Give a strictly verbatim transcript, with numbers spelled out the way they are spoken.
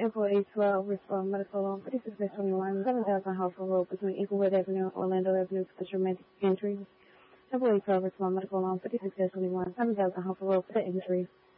Employee twelve, Restore Medical Loan, fifty-six twenty-one, seven thousand Household Road between Inglewood Avenue, Orlando Avenue, Fisherman Entries. Employee twelve, Restore Medical Loan, fifty-six twenty-one, seven thousand Household Road, Fit Entries.